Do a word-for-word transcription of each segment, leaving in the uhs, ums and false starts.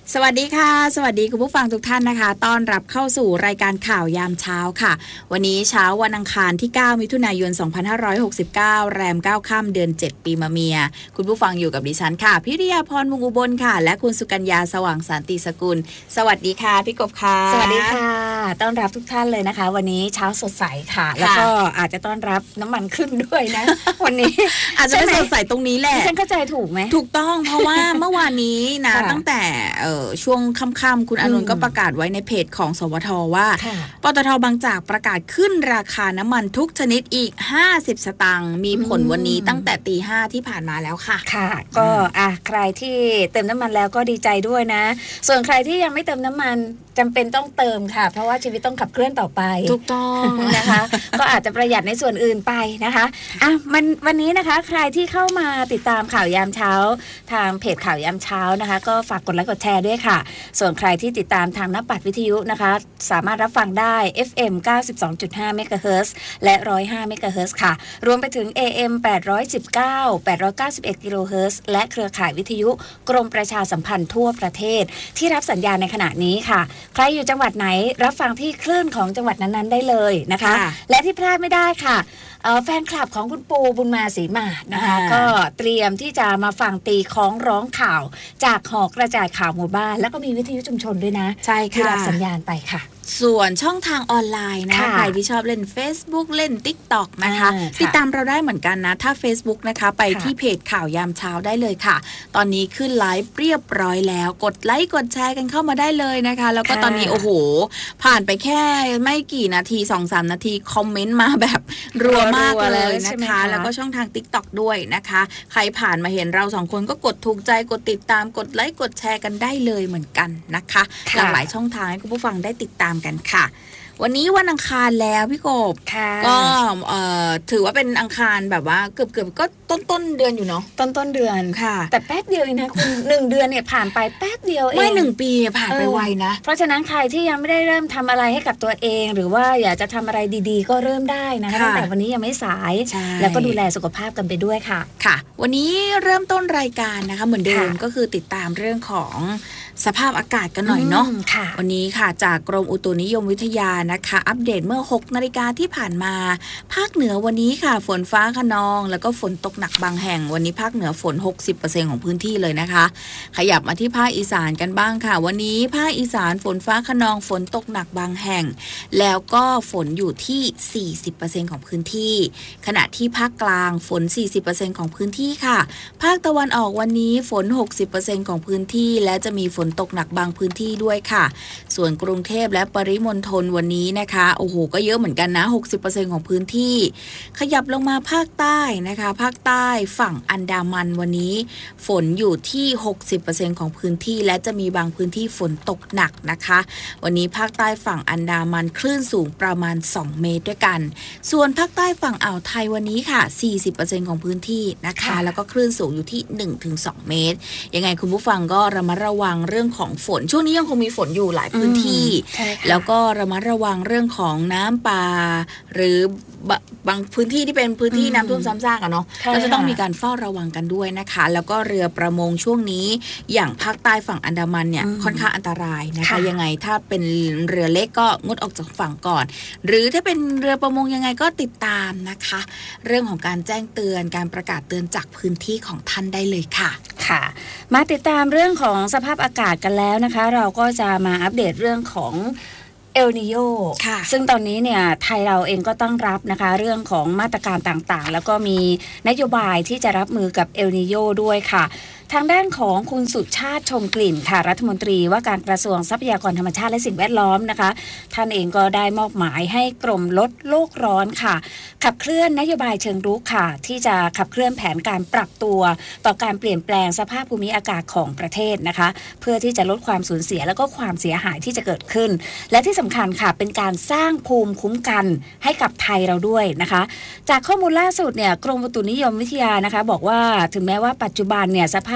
สวัสดีค่ะสวัสดีคุณผู้ฟังทุกท่านนะคะต้อนรับเข้าสู่รายการข่าวยามเช้าค่ะวันนี้เช้าวันอังคารที่เก้ามิถุนายนสองพันห้าร้อยหกสิบเก้าแรมเก้าค่ำเดือนเจ็ดปีมะเมียคุณผู้ฟังอยู่กับดิฉันค่ะพิริยาพรวงอุบลค่ะและคุณสุกัญญาสว่างสันติสกุลสวัสดีค่ะพี่กบค่ะสวัสดีค่ะต้อนรับทุกท่านเลยนะคะวันนี้เช้าสดใสค่ะแล้วก็อาจจะต้อนรับน้ำมันขึ้นด้วยนะ วันนี้อาจจะไม่สดใสตรงนี้แหละฉันเข้าใจถูกไหมถูกต้องเพราะว่าเมื่อวานนี้นะตั้งแต่ช่วงค่ำๆคุณอนุนก็ประกาศไว้ในเพจของสวทว่าปตท.บางจากประกาศขึ้นราคาน้ำมันทุกชนิดอีกห้าสิบสตางค์มีผลวันนี้ตั้งแต่ตีห้าที่ผ่านมาแล้วค่ะค่ะก็อ่ะใครที่เติมน้ำมันแล้วก็ดีใจด้วยนะส่วนใครที่ยังไม่เติมน้ำมันจำเป็นต้องเติมค่ะเพราะว่าชีวิตต้องขับเคลื่อนต่อไปถูกต้องนะคะก็อาจจะประหยัดในส่วนอื่นไปนะคะอ่ะมันวันนี้นะคะใครที่เข้ามาติดตามข่าวยามเช้าทางเพจข่าวยามเช้านะคะก็ฝากกดไลค์กดแชร์ด้วยค่ะส่วนใครที่ติดตามทางหน้าปัดวิทยุนะคะสามารถรับฟังได้ เอฟ เอ็ม เก้าสิบสองจุดห้า เมกะเฮิรตซ์และหนึ่งร้อยห้าเมกะเฮิรตซ์ค่ะรวมไปถึง เอ เอ็ม แปดร้อยสิบเก้า แปดร้อยเก้าสิบเอ็ดกิโลเฮิรตซ์และเครือข่ายวิทยุกรมประชาสัมพันธ์ทั่วประเทศที่รับสัญญาณในขณะนี้ค่ะใครอยู่จังหวัดไหนรับฟังที่คลื่นของจังหวัดนั้นๆได้เลยนะคะและที่พลาดไม่ได้ค่ะแฟนคลับของคุณปูบุญมาศรีมาศนะคะก็เตรียมที่จะมาฟังตีของร้องข่าวจากหอกระจายข่าวหมู่บ้านแล้วก็มีวิทยุชุมชนด้วยนะใช่ค่ะที่รับสัญญาณไปค่ะส่วนช่องทางออนไลน์นะใครที่ชอบเล่น Facebook เล่น TikTok นะคะติดตามเราได้เหมือนกันนะถ้า Facebook นะคะไปที่เพจข่าวยามเช้าได้เลยค่ะตอนนี้ขึ้นไลฟ์เรียบร้อยแล้วกดไลค์กดแชร์กันเข้ามาได้เลยนะคะแล้วก็ตอนนี้โอ้โหผ่านไปแค่ไม่กี่นาที สองถึงสาม นาทีคอมเมนต์มาแบบรัวมากเลยนะคะแล้วก็ช่องทาง TikTok ด้วยนะคะใครผ่านมาเห็นเราสองคนก็กดถูกใจกดติดตามกดไลค์กดแชร์กันได้เลยเหมือนกันนะคะหลากหลายช่องทางให้คุณผู้ฟังได้ติดตามกันค่ะวันนี้วันอังคารแล้วพี่กบก็ถือว่าเป็นอังคารแบบว่าเกือบเกือบก็ต้นต้นเดือนอยู่เนาะต้นต้นเดือนค่ะแต่แป๊บเดียวเองนะคุณหนึ่งเดือนเนี่ยผ่านไปแป๊บเดียวเองไม่หนึ่งปีผ่านไปไวนะเพราะฉะนั้นใครที่ยังไม่ได้เริ่มทำอะไรให้กับตัวเองหรือว่าอยากจะทำอะไรดีๆก็เริ่มได้นะคะตั้งแต่วันนี้ยังไม่สายแล้วก็ดูแลสุขภาพกันไปด้วยค่ะค่ะวันนี้เริ่มต้นรายการนะคะเหมือนเดิมก็คือติดตามเรื่องของสภาพอากาศกันหน่อยเนาะวันนี้ค่ะจากกรมอุตุนิยมวิทยานะคะอัปเดตเมื่อหกนาฬิกาที่ผ่านมาภาคเหนือวันนี้ค่ะฝนฟ้าคะนองแล้วก็ฝนตกหนักบางแห่งวันนี้ภาคเหนือฝน หกสิบเปอร์เซ็นต์ ของพื้นที่เลยนะคะขยับมาที่ภาคอีสานกันบ้างค่ะวันนี้ภาคอีสานฝนฟ้าคะนองฝนตกหนักบางแห่งแล้วก็ฝนอยู่ที่ สี่สิบเปอร์เซ็นต์ ของพื้นที่ขณะที่ภาคกลางฝน สี่สิบเปอร์เซ็นต์ ของพื้นที่ค่ะภาคตะวันออกวันนี้ฝน หกสิบเปอร์เซ็นต์ ของพื้นที่และจะมีฝนตกหนักบางพื้นที่ด้วยค่ะส่วนกรุงเทพและปริมณฑลวันนี้นะคะโอ้โหก็เยอะเหมือนกันนะ หกสิบเปอร์เซ็นต์ ของพื้นที่ขยับลงมาภาคใต้นะคะภาคใต้ฝั่งอันดามันวันนี้ฝนอยู่ที่ หกสิบเปอร์เซ็นต์ ของพื้นที่และจะมีบางพื้นที่ฝนตกหนักนะคะวันนี้ภาคใต้ฝั่งอันดามันคลื่นสูงประมาณสองเมตรด้วยกันส่วนภาคใต้ฝั่งอ่าวไทยวันนี้ค่ะ สี่สิบเปอร์เซ็นต์ ของพื้นที่นะคะแล้วก็คลื่นสูงอยู่ที่ หนึ่งถึงสอง เมตรยังไงคุณผู้ฟังก็ระมัดระวังเรื่องของฝนช่วงนี้ยังคงมีฝนอยู่หลายพื้นที่แล้วก็ระมัดระวังเรื่องของน้ำป่าหรือบางพื้นที่ที่เป็นพื้นที่น้ำท่วมซ้ำซากอะเนาะก็จะต้องมีการเฝ้าระวังกันด้วยนะคะแล้วก็เรือประมงช่วงนี้อย่างภาคใต้ฝั่งอันดามันเนี่ยค่อนข้างอันตรายนะคะยังไงถ้าเป็นเรือเล็กก็งดออกจากฝั่งก่อนหรือถ้าเป็นเรือประมงยังไงก็ติดตามนะคะเรื่องของการแจ้งเตือนการประกาศเตือนจากพื้นที่ของท่านได้เลยค่ะค่ะมาติดตามเรื่องของสภาพอากาศกันแล้วนะคะเราก็จะมาอัปเดตเรื่องของเอลนิโยซึ่งตอนนี้เนี่ยไทยเราเองก็ต้องรับนะคะเรื่องของมาตรการต่างๆแล้วก็มีนโยบายที่จะรับมือกับเอลนิโยด้วยค่ะทางด้านของคุณสุชาติชมกลิ่นค่ะรัฐมนตรีว่าการกระทรวงทรัพยากรธรรมชาติและสิ่งแวดล้อมนะคะท่านเองก็ได้มอบหมายให้กรมลดโลกร้อนค่ะขับเคลื่อนนโยบายเชิงรุกค่ะที่จะขับเคลื่อนแผนการปรับตัวต่อการเปลี่ยนแปลงสภาพภูมิอากาศของประเทศนะคะเพื่อที่จะลดความสูญเสียและก็ความเสียหายที่จะเกิดขึ้นและที่สำคัญค่ะเป็นการสร้างภูมิคุ้มกันให้กับไทยเราด้วยนะคะจากข้อมูลล่าสุดเนี่ยกรมอุตุนิยมวิทยานะคะบอกว่าถึงแม้ว่าปัจจุบันเนี่ยสภาพ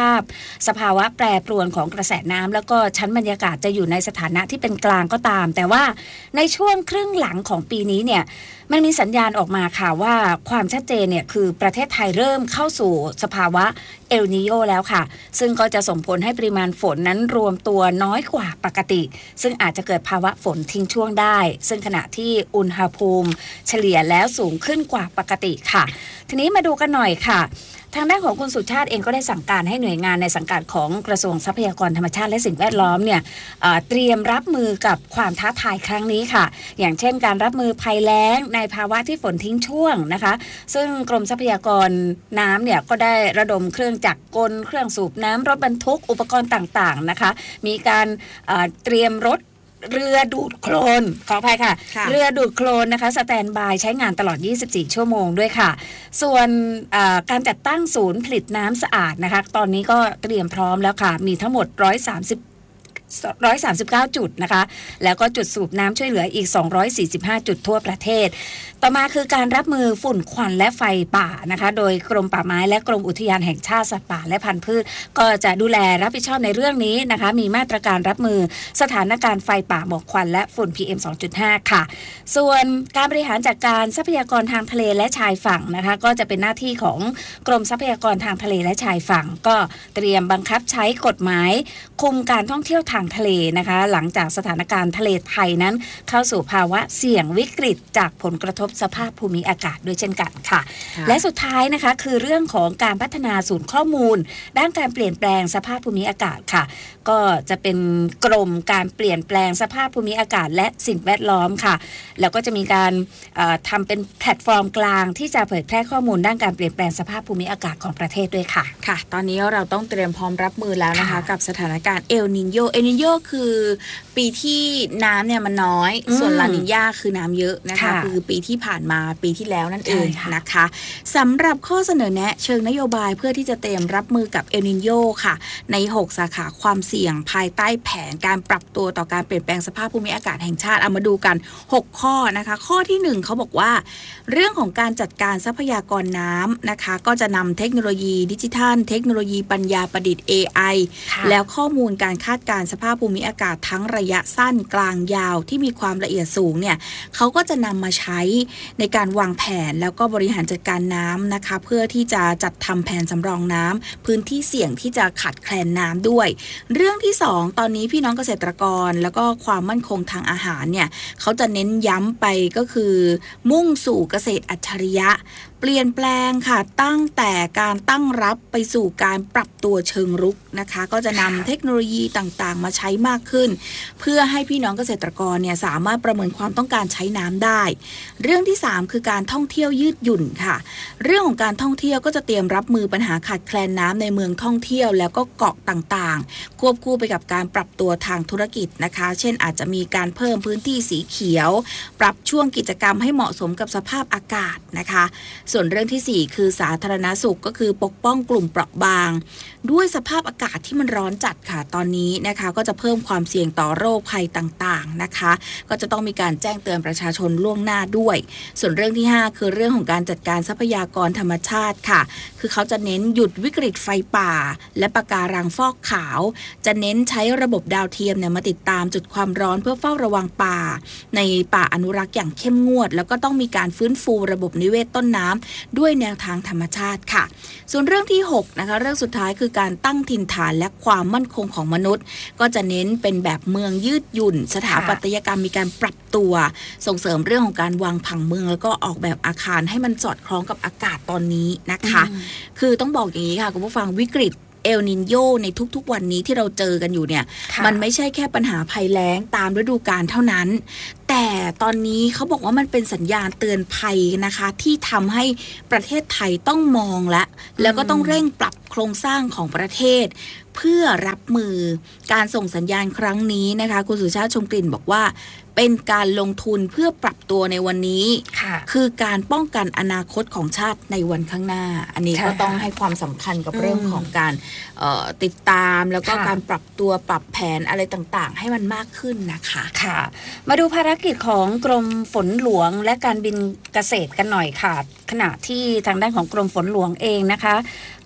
าพสภาวะแปรปรวนของกระแสน้ำแล้วก็ชั้นบรรยากาศจะอยู่ในสถานะที่เป็นกลางก็ตามแต่ว่าในช่วงครึ่งหลังของปีนี้เนี่ยมันมีสัญญาณออกมาค่ะว่าความชัดเจนเนี่ยคือประเทศไทยเริ่มเข้าสู่สภาวะเอลนีโญแล้วค่ะซึ่งก็จะส่งผลให้ปริมาณฝนนั้นรวมตัวน้อยกว่าปกติซึ่งอาจจะเกิดภาวะฝนทิ้งช่วงได้ซึ่งขณะที่อุณหภูมิเฉลี่ยแล้วสูงขึ้นกว่าปกติค่ะทีนี้มาดูกันหน่อยค่ะทางด้านของคุณสุชาติเองก็ได้สั่งการให้หน่วยงานในสังกัดของกระทรวงทรัพยากรธรรมชาติและสิ่งแวดล้อมเนี่ยเอ่อเตรียมรับมือกับความท้าทายครั้งนี้ค่ะอย่างเช่นการรับมือภัยแล้งในภาวะที่ฝนทิ้งช่วงนะคะซึ่งกรมทรัพยากรน้ำเนี่ยก็ได้ระดมเครื่องจักรกลเครื่องสูบน้ำรถบรรทุกอุปกรณ์ต่างๆนะคะมีการเอ่อเตรียมรถเรือดูดโคลนขออภัยค่ะเรือดูดโคลนนะคะสแตนบายใช้งานตลอดยี่สิบสี่ชั่วโมงด้วยค่ะส่วนการจัดตั้งศูนย์ผลิตน้ำสะอาดนะคะตอนนี้ก็เตรียมพร้อมแล้วค่ะมีทั้งหมดหนึ่งร้อยสามสิบ หนึ่งร้อยสามสิบเก้าจุดนะคะแล้วก็จุดสูบน้ำช่วยเหลืออีกสองร้อยสี่สิบห้าจุดทั่วประเทศต่อมาคือการรับมือฝุ่นควันและไฟป่านะคะโดยกรมป่าไม้และกรมอุทยานแห่งชาติสัตว์ป่าและพันธุ์พืชก็จะดูแลรับผิดชอบในเรื่องนี้นะคะมีมาตรการรับมือสถานการณ์ไฟป่าหมอกควันและฝุ่น พี เอ็ม สองจุดห้า ค่ะส่วนการบริหารจัดการทรัพยากรทางทะเลและชายฝั่งนะคะก็จะเป็นหน้าที่ของกรมทรัพยากรทางทะเลและชายฝั่งก็เตรียมบังคับใช้กฎหมายคุมการท่องเที่ยวทางทะเลนะคะหลังจากสถานการณ์ทะเลไทยนั้นเข้าสู่ภาวะเสี่ยงวิกฤตจากผลกระทบสภาพภูมิอากาศด้วยเช่นกันค่ะและสุดท้ายนะคะคือเรื่องของการพัฒนาศูนย์ข้อมูลด้านการเปลี่ยนแปลงสภาพภูมิอากาศค่ะก็จะเป็นกรมการเปลี่ยนแปลงสภาพภูมิอากาศและสิ่งแวดล้อมค่ะแล้วก็จะมีการทำเป็นแพลตฟอร์มกลางที่จะเผยแพร่ข้อมูลด้านการเปลี่ยนแปลงสภาพภูมิอากาศของประเทศด้วยค่ะค่ะตอนนี้เราต้องเตรียมพร้อมรับมือแล้วนะคะกับสถานการณ์เอลนิโญเอลนิโญคือปีที่น้ำเนี่ยมันน้อยส่วนลานิญาคือน้ำเยอะนะคะคือปีที่ผ่านมาปีที่แล้วนั่นเองนะคะสำหรับข้อเสนอแนะเชิงนโยบายเพื่อที่จะเตรียมรับมือกับเอลนิโญค่ะในหกสาขาความเสี่ยงภายใต้แผนการปรับตัวต่อการเปลี่ยนแปลงสภาพภูมิอากาศแห่งชาติเอามาดูกันหกข้อนะคะข้อที่หนึ่งเขาบอกว่าเรื่องของการจัดการทรัพยากรน้ำนะคะก็จะนำเทคโนโลยีดิจิทัลเทคโนโลยีปัญญาประดิษฐ์ เอ ไอ แล้วข้อมูลการคาดการณ์สภาพภูมิอากาศทั้งระยะสั้นกลางยาวที่มีความละเอียดสูงเนี่ยเขาก็จะนำมาใช้ในการวางแผนแล้วก็บริหารจัดการน้ำนะคะเพื่อที่จะจัดทำแผนสำรองน้ำพื้นที่เสี่ยงที่จะขาดแคลนน้ำด้วยเรื่องที่สองตอนนี้พี่น้องเกษตรกรแล้วก็ความมั่นคงทางอาหารเนี่ยเขาจะเน้นย้ำไปก็คือมุ่งสู่เกษตรอัจฉริยะเปลี่ยนแปลงค่ะตั้งแต่การตั้งรับไปสู่การปรับตัวเชิงรุกนะคะก็จะนำเทคโนโลยีต่างๆมาใช้มากขึ้นเพื่อให้พี่น้องเกษตรกรเนี่ยสามารถประเมินความต้องการใช้น้ำได้เรื่องที่สามคือการท่องเที่ยวยืดหยุ่นค่ะเรื่องของการท่องเที่ยวก็จะเตรียมรับมือปัญหาขาดแคลนน้ำในเมืองท่องเที่ยวแล้วก็เกาะต่างๆควบคู่ไปกับการปรับตัวทางธุรกิจนะคะเช่นอาจจะมีการเพิ่มพื้นที่สีเขียวปรับช่วงกิจกรรมให้เหมาะสมกับสภาพอากาศนะคะส่วนเรื่องที่สี่คือสาธารณสุขก็คือปกป้องกลุ่มเปราะบางด้วยสภาพอากาศที่มันร้อนจัดค่ะตอนนี้นะคะก็จะเพิ่มความเสี่ยงต่อโรคภัยต่างๆนะคะก็จะต้องมีการแจ้งเตือนประชาชนล่วงหน้าด้วยส่วนเรื่องที่ห้าคือเรื่องของการจัดการทรัพยากรธรรมชาติค่ะคือเขาจะเน้นหยุดวิกฤตไฟป่าและปะการังฟอกขาวจะเน้นใช้ระบบดาวเทียมเนี่ยมาติดตามจุดความร้อนเพื่อเฝ้าระวังป่าในป่าอนุรักษ์อย่างเข้มงวดแล้วก็ต้องมีการฟื้นฟูระบบนิเวศต้นน้ำด้วยแนวทางธรรมชาติค่ะส่วนเรื่องที่หกนะคะเรื่องสุดท้ายคือการตั้งถิ่นฐานและความมั่นคงของมนุษย์ก็จะเน้นเป็นแบบเมืองยืดหยุ่นสถาปัตยกรรมมีการปรับตัวส่งเสริมเรื่องของการวางผังเมืองแล้วก็ออกแบบอาคารให้มันสอดคล้องกับอากาศตอนนี้นะคะคือต้องบอกอย่างนี้ค่ะคุณผู้ฟังวิกฤตเอลนิโญในทุกๆวันนี้ที่เราเจอกันอยู่เนี่ยมันไม่ใช่แค่ปัญหาภัยแล้งตามฤดูกาลเท่านั้นแต่ตอนนี้เขาบอกว่ามันเป็นสัญญาณเตือนภัยนะคะที่ทำให้ประเทศไทยต้องมองและแล้วก็ต้องเร่งปรับโครงสร้างของประเทศเพื่อรับมือการส่งสัญญาณครั้งนี้นะคะคุณสุชาติชมกลิ่นบอกว่าเป็นการลงทุนเพื่อปรับตัวในวันนี้คือการป้องกันอนาคตของชาติในวันข้างหน้าอันนี้ก็ต้องให้ความสำคัญกับเรื่องของการติดตามแล้วก็การปรับตัวปรับแผนอะไรต่างๆให้มันมากขึ้นนะคะค่ะมาดูภารกิจของกรมฝนหลวงและการบินเกษตรกันหน่อยค่ะขณะที่ทางด้านของกรมฝนหลวงเองนะคะ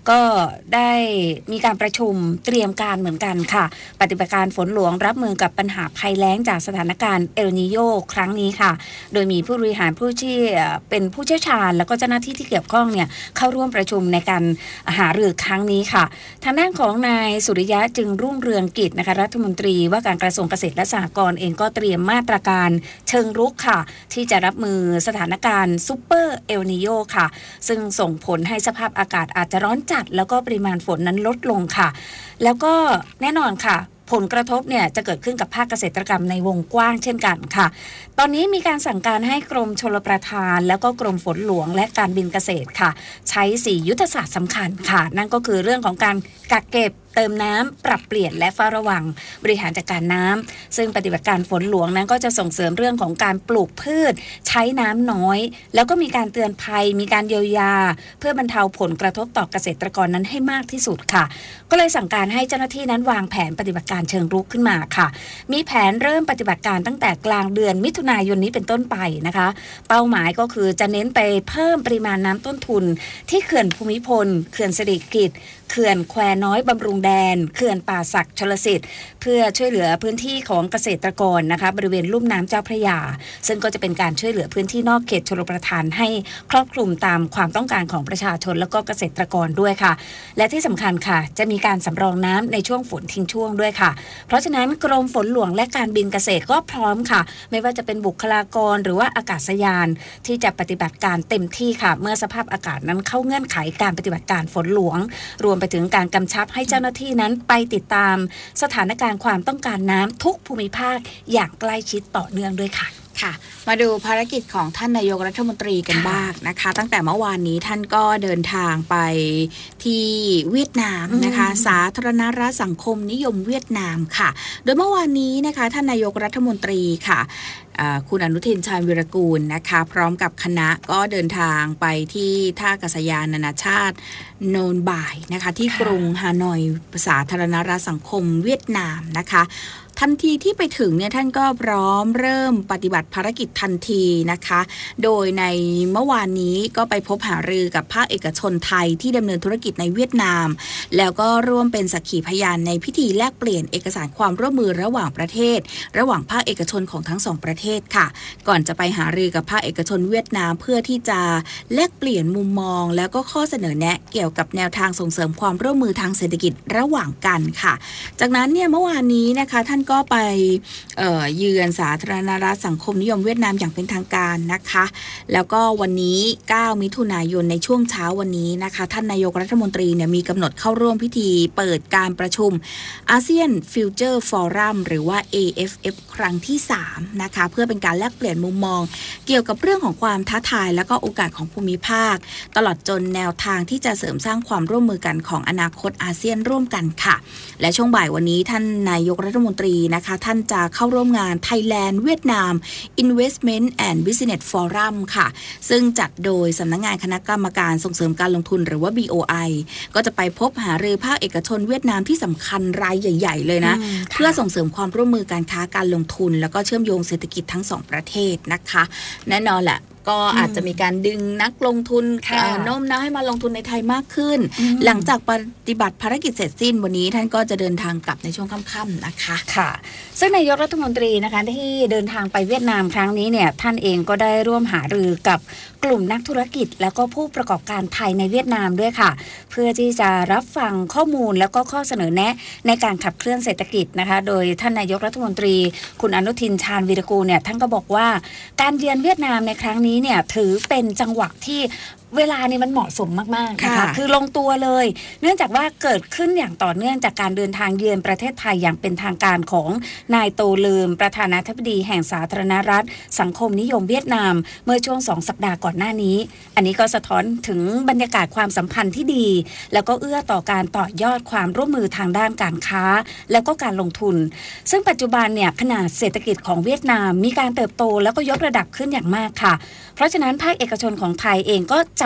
ก็ได้มีการประชุมเตรียมการเหมือนกันค่ะปฏิบัติการฝนหลวงรับมือกับปัญหาภัยแล้งจากสถานการณ์เอลนีโญครั้งนี้ค่ะโดยมีผู้บริหารผู้ที่เป็นผู้เชี่ยวชาญแล้วก็เจ้าหน้าที่ที่เกี่ยวข้องเนี่ยเข้าร่วมประชุมในการหารือครั้งนี้ค่ะทางด้านของนายสุริยะจึงรุ่งเรืองกิจนะคะรัฐมนตรีว่าการกระทรวงเกษตรและสหกรณ์เองก็เตรียมมาตรการเชิงรุกค่ะที่จะรับมือสถานการณ์ซุปเปอร์เอลนีโญค่ะซึ่งส่งผลให้สภาพอากาศอาจจะร้อนจัดแล้วก็ปริมาณฝนนั้นลดลงค่ะแล้วก็แน่นอนค่ะผลกระทบเนี่ยจะเกิดขึ้นกับภาคเกษตรกรรมในวงกว้างเช่นกันค่ะตอนนี้มีการสั่งการให้กรมชลประทานแล้วก็กรมฝนหลวงและการบินเกษตรค่ะใช้สี่ยุทธศาสตร์สำคัญค่ะนั่นก็คือเรื่องของการกักเก็บเติมน้ำปรับเปลี่ยนและเฝ้าระวังบริหารจัดการน้ำซึ่งปฏิบัติการฝนหลวงนั้นก็จะส่งเสริมเรื่องของการปลูกพืชใช้น้ำน้อยแล้วก็มีการเตือนภัยมีการเยียวยาเพื่อบรรเทาผลกระทบต่อเกษตรกรนั้นให้มากที่สุดค่ะก็เลยสั่งการให้เจ้าหน้าที่นั้นวางแผนปฏิบัติการเชิงรุกขึ้นมาค่ะมีแผนเริ่มปฏิบัติการตั้งแต่กลางเดือนมิถุนายนนี้เป็นต้นไปนะคะเป้าหมายก็คือจะเน้นไปเพิ่มปริมาณน้ำต้นทุนที่เขื่อนภูมิพลเขื่อนสิริกิติ์เขื่อนแควน้อยบำรุงแดนเขื่อนป่าสักชลสิทธิ์เพื่อช่วยเหลือพื้นที่ของเกษตรกรนะคะบริเวณลุ่มน้ำเจ้าพระยาซึ่งก็จะเป็นการช่วยเหลือพื้นที่นอกเขตชลประทานให้ครอบคลุมตามความต้องการของประชาชนแล้วก็เกษตรกรด้วยค่ะและที่สำคัญค่ะจะมีการสำรองน้ำในช่วงฝนทิ้งช่วงด้วยค่ะเพราะฉะนั้นกรมฝนหลวงและการบินเกษตรก็พร้อมค่ะไม่ว่าจะเป็นบุคลากรหรือว่าอากาศยานที่จะปฏิบัติการเต็มที่ค่ะเมื่อสภาพอากาศนั้นเข้าเงื่อนไขการปฏิบัติการฝนหลวงรวมไปถึงการกำชับให้เจ้าหน้าที่นั้นไปติดตามสถานการณ์ความต้องการน้ำทุกภูมิภาคอย่างใกล้ชิดต่อเนื่องด้วยค่ะค่ะมาดูภารกิจของท่านนายกรัฐมนตรีกันบ้างนะคะตั้งแต่เมื่อวานนี้ท่านก็เดินทางไปที่เวียดนามนะคะสาธารณรัฐสังคมนิยมเวียดนามค่ะโดยเมื่อวานนี้นะคะท่านนายกรัฐมนตรีค่ะคุณอนุทินชาญวีรกูลนะคะพร้อมกับคณะก็เดินทางไปที่ท่าอากาศยานนานาชาติโนนบ่ายนะคะที่กรุงฮานอยสาธารณรัฐสังคมเวียดนามนะคะทันทีที่ไปถึงเนี่ยท่านก็พร้อมเริ่มปฏิบัติภารกิจทันทีนะคะโดยในเมื่อวานนี้ก็ไปพบหารือกับภาคเอกชนไทยที่ดำเนินธุรกิจในเวียดนามแล้วก็ร่วมเป็นสักขีพยานในพิธีแลกเปลี่ยนเอกสารความร่วมมือระหว่างประเทศระหว่างภาคเอกชนของทั้งสองประเทศค่ะก่อนจะไปหารือกับภาคเอกชนเวียดนามเพื่อที่จะแลกเปลี่ยนมุมมองแล้วก็ข้อเสนอแนะเกี่ยวกับแนวทางส่งเสริมความร่วมมือทางเศรษฐกิจระหว่างกันค่ะจากนั้นเนี่ยเมื่อวานนี้นะคะท่านก็ไปเอ่อเยือนสาธารณรัฐสังคมนิยมเวียดนามอย่างเป็นทางการนะคะแล้วก็วันนี้เก้ามิถุนายนในช่วงเช้าวันนี้นะคะท่านนายกรัฐมนตรีเนี่ยมีกำหนดเข้าร่วมพิธีเปิดการประชุมอาเซียนฟิวเจอร์ฟอรัมหรือว่า เอ เอฟ เอฟ ครั้งที่สามนะคะเพื่อเป็นการแลกเปลี่ยนมุมมองเกี่ยวกับเรื่องของความท้าทายและก็โอกาสของภูมิภาคตลอดจนแนวทางที่จะเสริมสร้างความร่วมมือกันของอนาคตอาเซียนร่วมกันค่ะและช่วงบ่ายวันนี้ท่านนายกรัฐมนตรีนะคะท่านจะเข้าร่วมงาน Thailand เวียดนาม Investment and Business Forum ค่ะซึ่งจัดโดยสำนักงานคณะกรรมการส่งเสริมการลงทุนหรือว่า บี โอ ไอ ก็จะไปพบหารือภาคเอกชนเวียดนามที่สำคัญรายใหญ่ๆเลยนะเพื่อส่งเสริมความร่วมมือการค้าการลงทุนแล้วก็เชื่อมโยงเศรษฐกิจทั้งสองประเทศนะคะแน่นอนแหละก็อาจจะมีการดึงนักลงทุนโน้มน้าวให้มาลงทุนในไทยมากขึ้นหลังจากปฏิบัติภารกิจเสร็จสิ้นวันนี้ท่านก็จะเดินทางกลับในช่วงค่ำๆนะคะค่ะซึ่งนายกรัฐมนตรีนะคะที่เดินทางไปเวียดนามครั้งนี้เนี่ยท่านเองก็ได้ร่วมหารือกับกลุ่มนักธุรกิจแล้วก็ผู้ประกอบการไทยในเวียดนามด้วยค่ะเพื่อที่จะรับฟังข้อมูลแล้วก็ข้อเสนอแนะในการขับเคลื่อนเศรษฐกิจนะคะโดยท่านนายกรัฐมนตรีคุณอนุทินชาญวีรกูลเนี่ยท่านก็บอกว่าการเยือนเวียดนามในครั้งนี้เนี่ยถือเป็นจังหวะที่เวลานี่มันเหมาะสมมากๆนะคะคือลงตัวเลยเนื่องจากว่าเกิดขึ้นอย่างต่อเนื่องจากการเดินทางเยือนประเทศไทยอย่างเป็นทางการของนายโตลืมประธานาธิบดีแห่งสาธารณรัฐสังคมนิยมเวียดนามเมื่อช่วงสองสัปดาห์ก่อนหน้านี้อันนี้ก็สะท้อนถึงบรรยากาศความสัมพันธ์ที่ดีแล้วก็เอื้อต่อการต่อยอดความร่วมมือทางด้านการค้าแล้วก็การลงทุนซึ่งปัจจุบันเนี่ยขนาดเศรษฐกิจของเวียดนามมีการเติบโตแล้วก็ยกระดับขึ้นอย่างมากค่ะเพราะฉะนั้นภาคเอกชนของไทยเองก็จ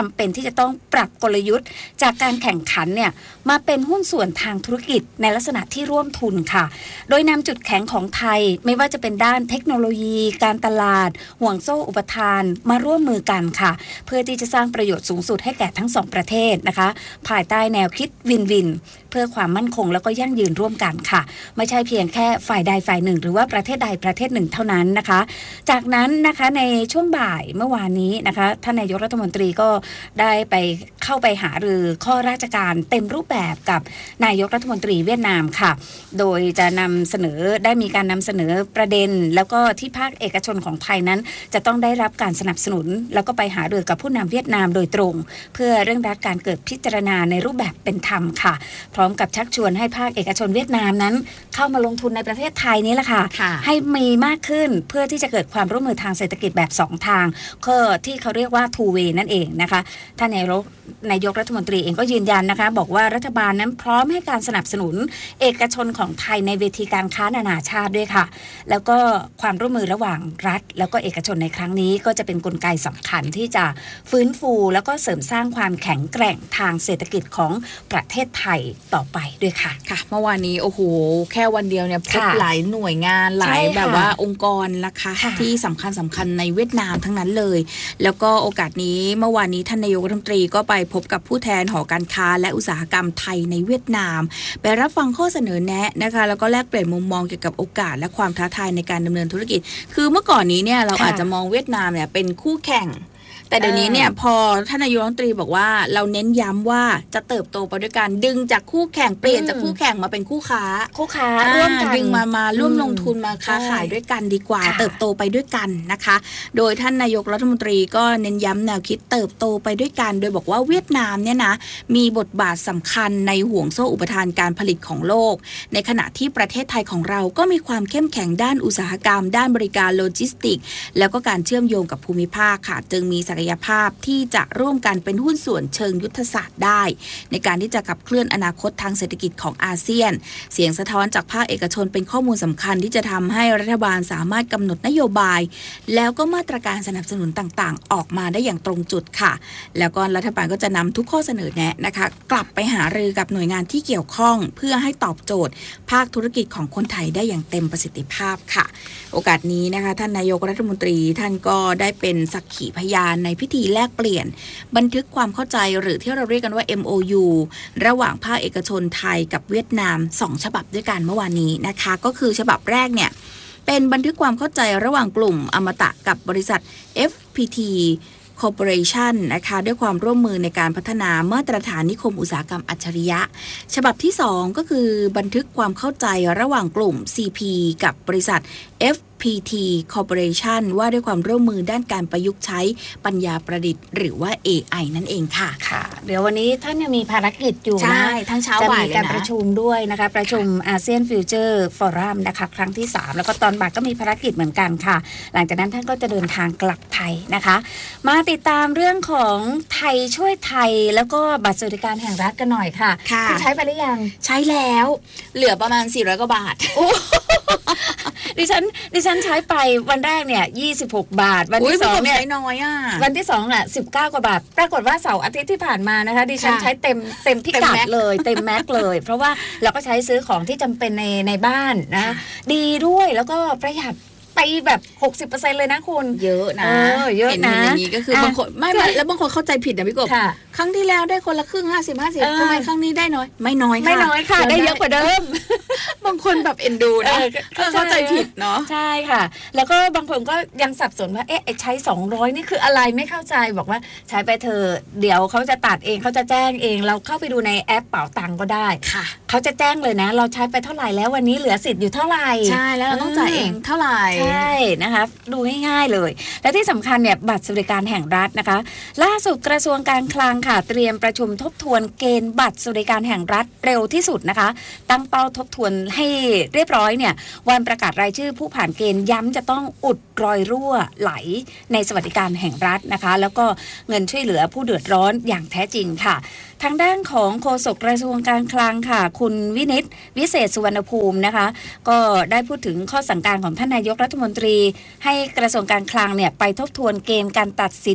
ำเป็นที่จะต้องปรับกลยุทธ์จากการแข่งขันเนี่ยมาเป็นหุ้นส่วนทางธุรกิจในลักษณะที่ร่วมทุนค่ะโดยนำจุดแข็งของไทยไม่ว่าจะเป็นด้านเทคโนโลยีการตลาดห่วงโซ่อุปทานมาร่วมมือกันค่ะเพื่อที่จะสร้างประโยชน์สูงสุดให้แก่ทั้งสองประเทศนะคะภายใต้แนวคิดวินวินเพื่อความมั่นคงแล้วก็ยั่งยืนร่วมกันค่ะไม่ใช่เพียงแค่ฝ่ายใดฝ่ายหนึ่งหรือว่าประเทศใดประเทศหนึ่งเท่านั้นนะคะจากนั้นนะคะในช่วงบ่ายเมื่อวานนี้นะคะท่านนายกรัฐมนตรีก็ได้ไปเข้าไปหารือข้อราชการเต็มรูปแบบกับนายกรัฐมนตรีเวียดนามค่ะโดยจะนำเสนอได้มีการนำเสนอประเด็นแล้วก็ที่ภาคเอกชนของไทยนั้นจะต้องได้รับการสนับสนุนแล้วก็ไปหารือกับผู้นำเวียดนามโดยตรงเพื่อเร่งรัดการเกิดพิจารณาในรูปแบบเป็นธรรมค่ะพร้อมกับชักชวนให้ภาคเอกชนเวียดนามนั้นเข้ามาลงทุนในประเทศไทยนี้แหละค่ะให้มีมากขึ้นเพื่อที่จะเกิดความร่วมมือทางเศรษฐกิจแบบสองทางก็ที่เขาเรียกว่า two way นั่นเองนะคะท่านนายกนายกรัฐมนตรีเองก็ยืนยันนะคะบอกว่ารัฐบาลนั้นพร้อมให้การสนับสนุนเอกชนของไทยในเวทีการค้านานาชาติด้วยค่ะแล้วก็ความร่วมมือระหว่างรัฐแล้วก็เอกชนในครั้งนี้ก็จะเป็นกลไกสำคัญที่จะฟื้นฟูแล้วก็เสริมสร้างความแข็งแกร่งทางเศรษฐกิจของประเทศไทยต่อไปด้วยค่ะค่ะเมื่อวานนี้โอ้โหแค่วันเดียวเนี่ยพบหลายหน่วยงานหลายแบบว่าองค์กรนะคะที่สำคัญสำคัญในเวียดนามทั้งนั้นเลยแล้วก็โอกาสนี้เมื่อวานนี้ท่านนายกรัฐมนตรีก็ไปพบกับผู้แทนหอการค้าและอุตสาหกรรมไทยในเวียดนามไปรับฟังข้อเสนอแนะนะคะแล้วก็แลกเปลี่ยนมุมมองเกี่ยวกับโอกาสและความท้าทายในการดำเนินธุรกิจคือเมื่อก่อนนี้เนี่ยเราอาจจะมองเวียดนามเนี่ยเป็นคู่แข่งแต่เดี๋ยวนี้เนี่ยพอท่านนายกรัฐมนตรีบอกว่าเราเน้นย้ำว่าจะเติบโตไปด้วยกันดึงจากคู่แข่งเปลี่ยนจากคู่แข่งมาเป็นคู่ค้าคู่ค้าร่วมกันดึงมามาร่วมลงทุนมาค้าขายด้วยกันดีกว่าเติบโตไปด้วยกันนะคะโดยท่านนายกรัฐมนตรีก็เน้นย้ำแนวคิดเติบโตไปด้วยกันโดยบอกว่าเวียดนามเนี่ยนะมีบทบาทสำคัญในห่วงโซ่อุปทานการผลิตของโลกในขณะที่ประเทศไทยของเราก็มีความเข้มแข็งด้านอุตสาหกรรมด้านบริการโลจิสติกส์แล้วก็การเชื่อมโยงกับภูมิภาคค่ะจึงมีศักยภาพที่จะร่วมกันเป็นหุ้นส่วนเชิงยุทธศาสตร์ได้ในการที่จะขับเคลื่อนอนาคตทางเศรษฐกิจของอาเซียนเสียงสะท้อนจากภาคเอกชนเป็นข้อมูลสำคัญที่จะทำให้รัฐบาลสามารถกำหนดนโยบายแล้วก็มาตรการสนับสนุนต่างๆออกมาได้อย่างตรงจุดค่ะแล้วก็รัฐบาลก็จะนำทุกข้อเสนอแนะนะคะกลับไปหารือกับหน่วยงานที่เกี่ยวข้องเพื่อให้ตอบโจทย์ภาคธุรกิจของคนไทยได้อย่างเต็มประสิทธิภาพค่ะโอกาสนี้นะคะท่านนายกรัฐมนตรีท่านก็ได้เป็นสักขีพยานในพิธีแลกเปลี่ยนบันทึกความเข้าใจหรือที่เราเรียกกันว่า เอ็ม โอ ยู ระหว่างภาคเอกชนไทยกับเวียดนามสองฉบับด้วยกันเมื่อวานนี้นะคะก็คือฉบับแรกเนี่ยเป็นบันทึกความเข้าใจระหว่างกลุ่มอมตะกับบริษัท เอฟ พี ที Corporation นะคะด้วยความร่วมมือในการพัฒนามาตรฐานนิคมอุตสาหกรรมอัจฉริยะฉบับที่สองก็คือบันทึกความเข้าใจระหว่างกลุ่ม ซี พี กับบริษัท เอฟ พี ที Corporation ว่าด้วยความร่วมมือด้านการประยุกต์ใช้ปัญญาประดิษฐ์หรือว่า เอ ไอ นั่นเองค่ะค่ะเดี๋ยววันนี้ท่านยังมีภารกิจอยู่นะใช่ทั้งเช้าบ่ายเลยนะจะมีการประชุมด้วยนะคะประชุมอาเซียนฟิวเจอร์ฟอรัมนะคะครั้งที่สามแล้วก็ตอนบ่ายก็มีภารกิจเหมือนกันค่ะหลังจากนั้นท่านก็จะเดินทางกลับไทยนะคะมาติดตามเรื่องของไทยช่วยไทยแล้วก็บัตรสวัสดิการแห่งรัฐกันหน่อยค่ะคุณใช้ไปหรือยังใช้แล้วเหลือประมาณสี่ร้อยกว่าบาทดิฉันดิฉันใช้ไปวันแรกเนี่ยยี่สิบหกบาทวันที่สองเนี่ยน้อยอ่ะวันที่สองอ่ะสิบเก้ากว่าบาทปรากฏว่าเสาร์อาทิตย์ที่ผ่านมานะคะดิฉันใช้เต็มเต็มพิกัดเลยเต็มแม็กเลยเพราะว่าเราก็ใช้ซื้อของที่จำเป็นในในบ้านนะดีด้วยแล้วก็ประหยัดไปแบบ หกสิบเปอร์เซ็นต์ เลยนะคุณเยอะนะเยอะนะอย่างนี้ก็คือบางคนไม่แล้วบางคนเข้าใจผิดนะพี่กบครั้งที่แล้วได้คนละครึ่งห้าสิบ ห้าสิบทำไมครั้งนี้ได้น้อยไม่น้อยค่ะไม่น้อยค่ะได้เยอะกว่าเดิมบางคนแบบเอ็นดูนะเข้าใจผิดเนาะใช่ค่ะแล้วก็บางคนก็ยังสับสนว่าเอ๊ะใช้สองร้อยนี่คืออะไรไม่เข้าใจบอกว่าใช้ไปเถอะเดี๋ยวเขาจะตัดเองเขาจะแจ้งเองเราเข้าไปดูในแอปเป๋าตังค์ก็ได้ค่ะเขาจะแจ้งเลยนะเราใช้ไปเท่าไหร่แล้ววันนี้เหลือสิทธิ์อยู่เท่าไหร่ใช่แล้วเราต้องจ่ายเองเท่าไหร่ใช่นะคะดูง่ายๆเลยและที่สำคัญเนี่ยบัตรสวัสดิการแห่งรัฐนะคะล่าสุดกระทรวงการคลังค่ะเตรียมประชุมทบทวนเกณฑ์บัตรสวัสดิการแห่งรัฐเร็วที่สุดนะคะตั้งเป้าทบทวนให้เรียบร้อยเนี่ยวันประกาศรายชื่อผู้ผ่านเกณฑ์ย้ำจะต้องอุดรอยรั่วไหลในสวัสดิการแห่งรัฐนะคะแล้วก็เงินช่วยเหลือผู้เดือดร้อนอย่างแท้จริงค่ะทางด้านของโฆษกกระทรวงการคลังค่ะคุณวินิตวิเศษสุวรรณภูมินะคะก็ได้พูดถึงข้อสั่งการของท่านนายกรัฐมนตรีให้กระทรวงการคลังเนี่ยไปทบทวนเกณฑ์การตัดสิทธิ์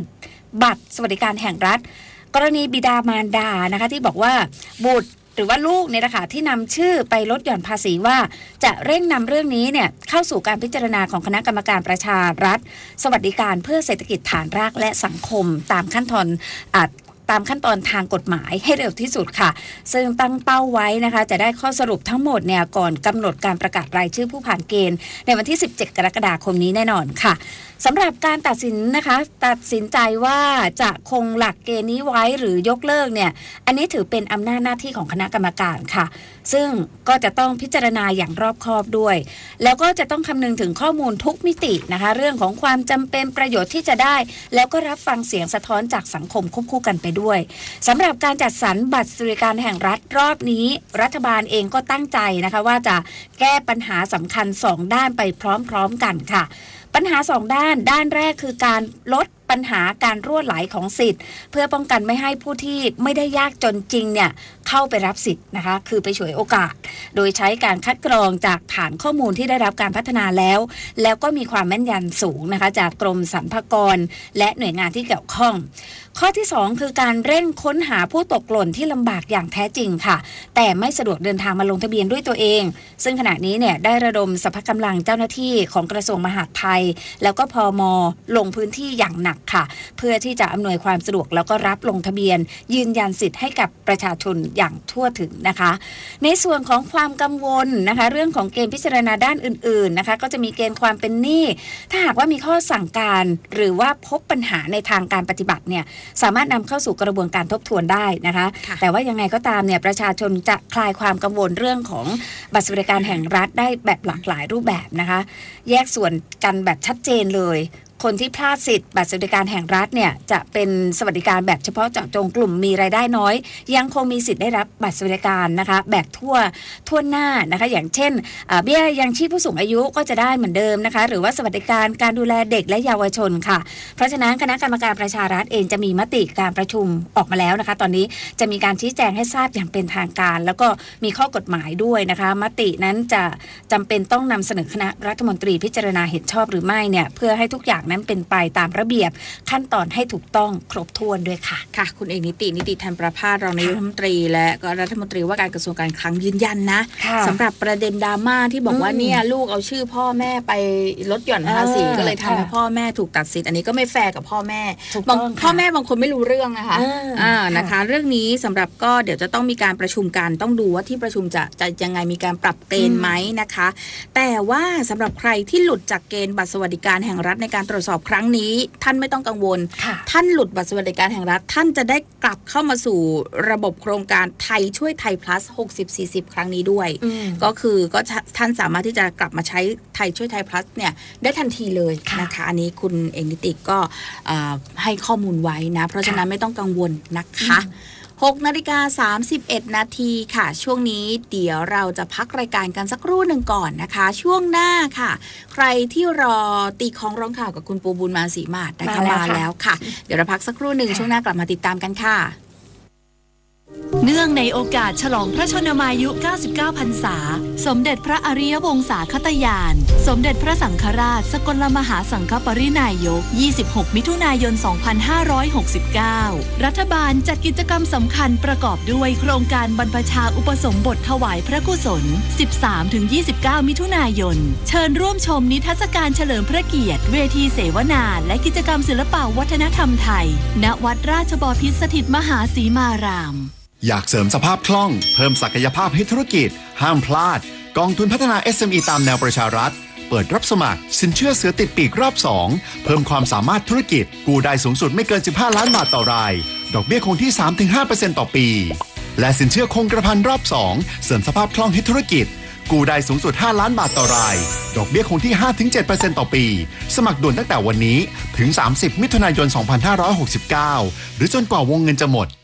บัตรสวัสดิการแห่งรัฐกรณีบิดามารดานะคะที่บอกว่าบุตรหรือว่าลูกเนี่ยนะคะที่นำชื่อไปลดหย่อนภาษีว่าจะเร่งนำเรื่องนี้เนี่ยเข้าสู่การพิจารณาของคณะกรรมการประชารัฐสวัสดิการเพื่อเศรษฐกิจฐานรากและสังคมตามขั้นตอนอ่าตามขั้นตอนทางกฎหมายให้เร็วที่สุดค่ะซึ่งตั้งเป้าไว้นะคะจะได้ข้อสรุปทั้งหมดเนี่ยก่อนกำหนดการประกาศรายชื่อผู้ผ่านเกณฑ์ในวันที่สิบเจ็ดกรกฎาคมนี้แน่นอนค่ะสำหรับการตัดสินนะคะตัดสินใจว่าจะคงหลักเกณฑ์นี้ไว้หรือยกเลิกเนี่ยอันนี้ถือเป็นอำนาจหน้าที่ของคณะกรรมการค่ะซึ่งก็จะต้องพิจารณาอย่างรอบคอบด้วยแล้วก็จะต้องคำนึงถึงข้อมูลทุกมิตินะคะเรื่องของความจำเป็นประโยชน์ที่จะได้แล้วก็รับฟังเสียงสะท้อนจากสังคมควบคู่กันไปด้วยสำหรับการจัดสรรบัตรสวัสดิการแห่งรัฐรอบนี้รัฐบาลเองก็ตั้งใจนะคะว่าจะแก้ปัญหาสำคัญสองด้านไปพร้อมๆกันค่ะปัญหาสองด้านด้านแรกคือการลดปัญหาการรั่วไหลของสิทธิ์เพื่อป้องกันไม่ให้ผู้ที่ไม่ได้ยากจนจริงเนี่ยเข้าไปรับสิทธิ์นะคะคือไปฉวยโอกาสโดยใช้การคัดกรองจากฐานข้อมูลที่ได้รับการพัฒนาแล้วแล้วก็มีความแม่นยำสูงนะคะจากกรมสรรพากรและหน่วยงานที่เกี่ยวข้องข้อที่สองคือการเร่งค้นหาผู้ตกหล่นที่ลำบากอย่างแท้จริงค่ะแต่ไม่สะดวกเดินทางมาลงทะเบียนด้วยตัวเองซึ่งขณะนี้เนี่ยได้ระดมสรรพกำลังเจ้าหน้าที่ของกระทรวงมหาดไทยแล้วก็พม.ลงพื้นที่อย่างหนักค่ะเพื่อที่จะอำนวยความสะดวกแล้วก็รับลงทะเบียนยืนยันสิทธิ์ให้กับประชาชนอย่างทั่วถึงนะคะในส่วนของความกังวลนะคะเรื่องของเกณฑ์พิจารณาด้านอื่นๆนะคะก็จะมีเกณฑ์ความเป็นหนี้ถ้าหากว่ามีข้อสั่งการหรือว่าพบปัญหาในทางการปฏิบัติเนี่ยสามารถนำเข้าสู่กระบวนการทบทวนได้นะคะแต่ว่ายังไงก็ตามเนี่ยประชาชนจะคลายความกังวลเรื่องของบัตรสวัสดิการแห่งรัฐได้แบบหลากหลายรูปแบบนะคะแยกส่วนกันแบบชัดเจนเลยคนที่พลาดสิทธิ์บัตรสวัสดิการแห่งรัฐเนี่ยจะเป็นสวัสดิการแบบเฉพาะเจาะจงกลุ่มมีรายได้น้อยยังคงมีสิทธิ์ได้รับบัตรสวัสดิการนะคะแบบทั่วทั่วหน้านะคะอย่างเช่นเบี้ยยังชีพผู้สูงอายุก็จะได้เหมือนเดิมนะคะหรือว่าสวัสดิการการดูแลเด็กและเยาวชนค่ะเพราะฉะนั้นคณะกรรมการประชารัฐเองจะมีมติการประชุมออกมาแล้วนะคะตอนนี้จะมีการชี้แจงให้ทราบอย่างเป็นทางการแล้วก็มีข้อกฎหมายด้วยนะคะมตินั้นจะจำเป็นต้องนำเสนอคณะรัฐมนตรีพิจารณาเห็นชอบหรือไม่เนี่ยเพื่อให้ทุกอย่างนั้นเป็นไปตามระเบียบขั้นตอนให้ถูกต้องครบถ้วนด้วยค่ะค่ะคุณเอกนิตินิติธันประภาสรองนายกรัฐมนตรีและก็รัฐมนตรีว่าการกระทรวงการคลังยืนยันนะสำหรับประเด็นดราม่าที่บอกว่าเนี่ยลูกเอาชื่อพ่อแม่ไปลดหย่อนภาษีก็เลยทำให้พ่อแม่ถูกตัดสิทธิ์อันนี้ก็ไม่แฟร์กับพ่อแม่บางพ่อแม่บางคนไม่รู้เรื่องนะคะอ่านะคะเรื่องนี้สำหรับก็เดี๋ยวจะต้องมีการประชุมกันต้องดูว่าที่ประชุมจะจะยังไงมีการปรับเกณฑ์ไหมนะคะแต่ว่าสำหรับใครที่หลุดจากเกณฑ์บัตรสวัสดิการแห่งรัฐในการตรวจสอบครั้งนี้ท่านไม่ต้องกังวลท่านหลุดบัตรสวัสดิการแห่งรัฐท่านจะได้กลับเข้ามาสู่ระบบโครงการไทยช่วยไทย plus หกสิบ สี่สิบ ครั้งนี้ด้วยก็คือก็ท่านสามารถที่จะกลับมาใช้ไทยช่วยไทย plus เนี่ยได้ทันทีเลยนะคะอันนี้คุณเอกนิติก็ให้ข้อมูลไว้นะเพราะฉะนั้นไม่ต้องกังวลนะคะหกนาฬิกาสามสิบเอ็ดนาทีค่ะช่วงนี้เดี๋ยวเราจะพักรายการกันสักครู่หนึ่งก่อนนะคะช่วงหน้าค่ะใครที่รอตีคล้องร้องข่าวกับคุณปูบุญมาศรีมาศนะคะมาแล้วค่ะเดี๋ยวเราพักสักครู่หนึ่งช่วงหน้ากลับมาติดตามกันค่ะเนื่องในโอกาสฉลองพระชนมายุเก้าสิบเก้าพรรษาสมเด็จพระอริยวงศาคตญาณสมเด็จพระสังฆราชสกลมหาสังฆปรินายกยี่สิบหกมิถุนายนสองพันห้าร้อยหกสิบเก้ารัฐบาลจัดกิจกรรมสำคัญประกอบด้วยโครงการบรรพชาอุปสมบทถวายพระกุศล สิบสามถึงยี่สิบเก้า มิถุนายนเชิญร่วมชมนิทรรศการเฉลิมพระเกียรติเวทีเสวนาและกิจกรรมศิลปวัฒนธรรมไทยณวัดราชบพิตรสถิตมหาสีมารามอยากเสริมสภาพคล่องเพิ่มศักยภาพให้ธุรกิจห้ามพลาดกองทุนพัฒนา เอส เอ็ม อี ตามแนวประชารัฐเปิดรับสมัครสินเชื่อเสือติดปีกรอบสองเพิ่มความสามารถธุรกิจกู้ได้สูงสุดไม่เกินสิบห้าล้านบาทต่อรายดอกเบี้ยคงที่ สามถึงห้าเปอร์เซ็นต์ ต่อปีและสินเชื่อคงกระพันรอบสองเสริมสภาพคล่องให้ธุรกิจกู้ได้สูงสุดห้าล้านบาทต่อรายดอกเบี้ยคงที่ ห้าถึงเจ็ดเปอร์เซ็นต์ ต่อปีสมัครด่วนตั้งแต่วันนี้ถึงสามสิบมิถุนายนสองพันห้าร้อยหกสิบเก้าหรือจนกว่าวงเงินจะหมด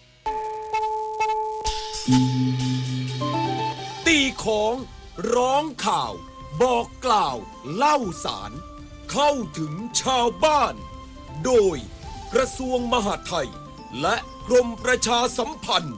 ตีของร้องข่าวบอกกล่าวเล่าสารเข้าถึงชาวบ้านโดยกระทรวงมหาดไทยและกรมประชาสัมพันธ์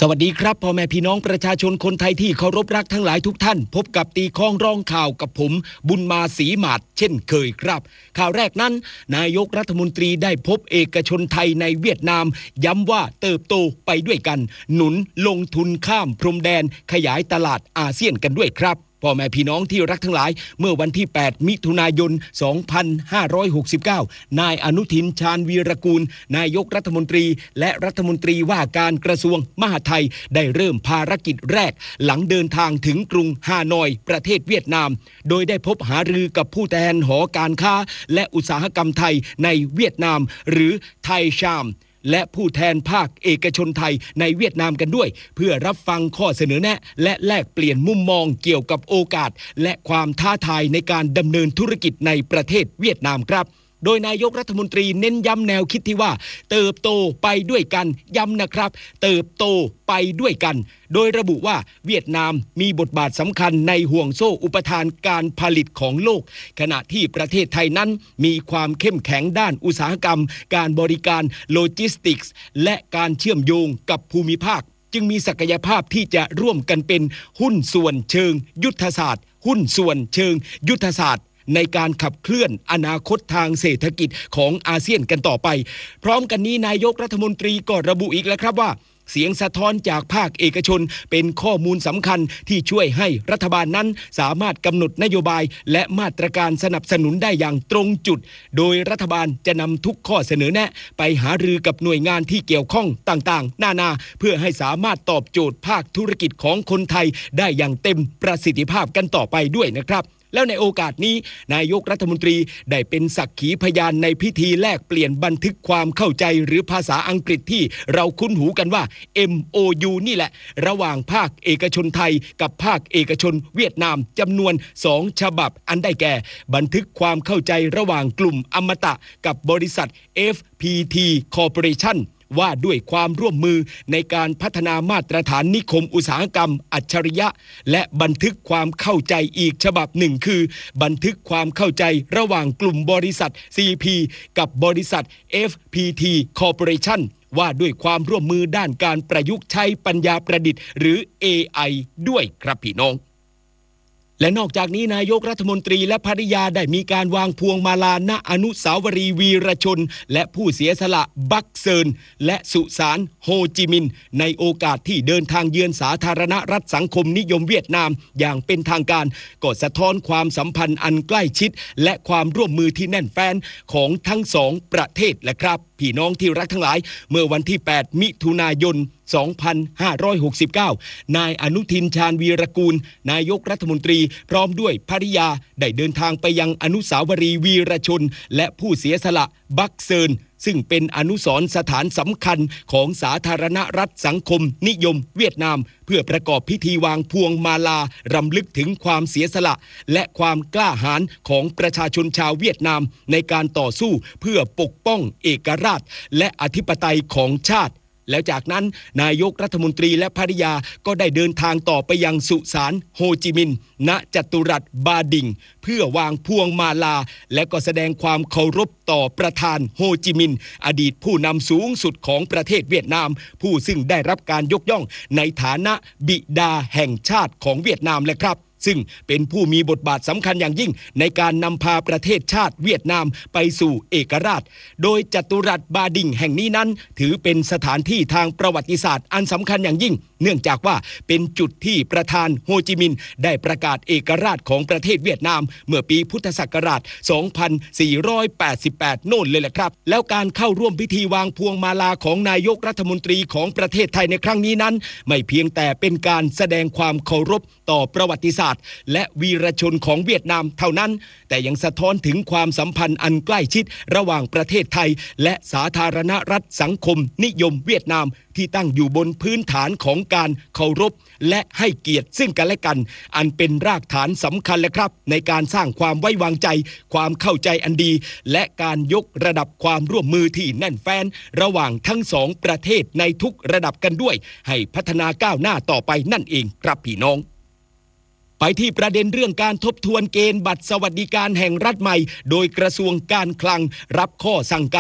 สวัสดีครับพ่อแม่พี่น้องประชาชนคนไทยที่เคารพรักทั้งหลายทุกท่านพบกับตีข้องร้องข่าวกับผมบุญมาศรีหมาดเช่นเคยครับข่าวแรกนั้นนายกรัฐมนตรีได้พบเอกชนไทยในเวียดนามย้ำว่าเติบโตไปด้วยกันหนุนลงทุนข้ามพรมแดนขยายตลาดอาเซียนกันด้วยครับพ่อแม่พี่น้องที่รักทั้งหลายเมื่อวันที่แปดมิถุนายนสองพันห้าร้อยหกสิบเก้านายอนุทินชาญวีรกูลนายกรัฐมนตรีและรัฐมนตรีว่าการกระทรวงมหาดไทยได้เริ่มภารกิจแรกหลังเดินทางถึงกรุงฮานอยประเทศเวียดนามโดยได้พบหารือกับผู้แทนหอการค้าและอุตสาหกรรมไทยในเวียดนามหรือไทยชามและผู้แทนภาคเอกชนไทยในเวียดนามกันด้วยเพื่อรับฟังข้อเสนอแนะและแลกเปลี่ยนมุมมองเกี่ยวกับโอกาสและความท้าทายในการดำเนินธุรกิจในประเทศเวียดนามครับโดยนายกรัฐมนตรีเน้นย้ำแนวคิดที่ว่าเติบโตไปด้วยกันย้ำนะครับเติบโตไปด้วยกันโดยระบุว่าเวียดนามมีบทบาทสำคัญในห่วงโซ่อุปทานการผลิตของโลกขณะที่ประเทศไทยนั้นมีความเข้มแข็งด้านอุตสาหกรรมการบริการโลจิสติกส์และการเชื่อมโยงกับภูมิภาคจึงมีศักยภาพที่จะร่วมกันเป็นหุ้นส่วนเชิงยุทธศาสตร์หุ้นส่วนเชิงยุทธศาสตร์ในการขับเคลื่อนอนาคตทางเศรษฐกิจของอาเซียนกันต่อไปพร้อมกันนี้นายกรัฐมนตรีก็ระบุอีกแล้วครับว่าเสียงสะท้อนจากภาคเอกชนเป็นข้อมูลสำคัญที่ช่วยให้รัฐบาลนั้นสามารถกำหนดนโยบายและมาตรการสนับสนุนได้อย่างตรงจุดโดยรัฐบาลจะนำทุกข้อเสนอแนะไปหารือกับหน่วยงานที่เกี่ยวข้องต่างๆนานาเพื่อให้สามารถตอบโจทย์ภาคธุรกิจของคนไทยได้อย่างเต็มประสิทธิภาพกันต่อไปด้วยนะครับแล้วในโอกาสนี้นายกรัฐมนตรีได้เป็นสักขีพยานในพิธีแลกเปลี่ยนบันทึกความเข้าใจหรือภาษาอังกฤษที่เราคุ้นหูกันว่า เอ็ม โอ ยู นี่แหละระหว่างภาคเอกชนไทยกับภาคเอกชนเวียดนามจำนวนสองฉบับอันได้แก่บันทึกความเข้าใจระหว่างกลุ่มอมตะกับบริษัท เอฟ พี ที Corporationว่าด้วยความร่วมมือในการพัฒนามาตรฐานนิคมอุตสาหกรรมอัจฉริยะและบันทึกความเข้าใจอีกฉบับหนึ่งคือบันทึกความเข้าใจระหว่างกลุ่มบริษัท ซี พี กับบริษัท เอฟ พี ที Corporation ว่าด้วยความร่วมมือด้านการประยุกต์ใช้ปัญญาประดิษฐ์หรือ เอ ไอ ด้วยครับพี่น้องและนอกจากนี้นายกรัฐมนตรีและภริยาได้มีการวางพวงมาลาณอนุสาวรีย์วีรชนและผู้เสียสละบักเซินและสุสานโฮจิมินห์ในโอกาสที่เดินทางเยือนสาธารณรัฐสังคมนิยมเวียดนามอย่างเป็นทางการก็สะท้อนความสัมพันธ์อันใกล้ชิดและความร่วมมือที่แน่นแฟ้นของทั้งสองประเทศแหละครับพี่น้องที่รักทั้งหลายเมื่อวันที่แปดมิถุนายนสองพันห้าร้อยหกสิบเก้านายอนุทินชาญวีรกูลนายกรัฐมนตรีพร้อมด้วยภริยาได้เดินทางไปยังอนุสาวรีย์วีรชนและผู้เสียสละบักเซินซึ่งเป็นอนุสรณ์สถานสำคัญของสาธารณรัฐสังคมนิยมเวียดนามเพื่อประกอบพิธีวางพวงมาลารำลึกถึงความเสียสละและความกล้าหาญของประชาชนชาวเวียดนามในการต่อสู้เพื่อปกป้องเอกราชและอธิปไตยของชาติแล้วจากนั้นนายกรัฐมนตรีและภริยาก็ได้เดินทางต่อไปยังสุสานโฮจิมินห์ณจตุรัสบาดิงเพื่อวางพวงมาลาและก็แสดงความเคารพต่อประธานโฮจิมินห์อดีตผู้นำสูงสุดของประเทศเวียดนามผู้ซึ่งได้รับการยกย่องในฐานะบิดาแห่งชาติของเวียดนามและครับซึ่งเป็นผู้มีบทบาทสำคัญอย่างยิ่งในการนำพาประเทศชาติเวียดนามไปสู่เอกราชโดยจัตุรัสบาดิงแห่งนี้นั้นถือเป็นสถานที่ทางประวัติศาสตร์อันสำคัญอย่างยิ่งเนื่องจากว่าเป็นจุดที่ประธานโฮจิมินห์ได้ประกาศเอกราชของประเทศเวียดนามเมื่อปีพุทธศักราชสองพันสี่ร้อยแปดสิบแปดโน่นเลยแหละครับแล้วการเข้าร่วมพิธีวางพวงมาลาของนายกรัฐมนตรีของประเทศไทยในครั้งนี้นั้นไม่เพียงแต่เป็นการแสดงความเคารพต่อประวัติศาสตร์และวีรชนของเวียดนามเท่านั้นแต่ยังสะท้อนถึงความสัมพันธ์อันใกล้ชิดระหว่างประเทศไทยและสาธารณรัฐสังคมนิยมเวียดนามที่ตั้งอยู่บนพื้นฐานของการเคารพและให้เกียรติซึ่งกันและกันอันเป็นรากฐานสำคัญเลยครับในการสร้างความไว้วางใจความเข้าใจอันดีและการยกระดับความร่วมมือที่แน่นแฟ้นระหว่างทั้งสองประเทศในทุกระดับกันด้วยให้พัฒนาก้าวหน้าต่อไปนั่นเองครับพี่น้องไปที่ประเด็นเรื่องการทบทวนเกณฑ์บัตรสวัสดิการแห่งรัฐใหม่โดยกระทรวงการคลังรับข้อสั่งการ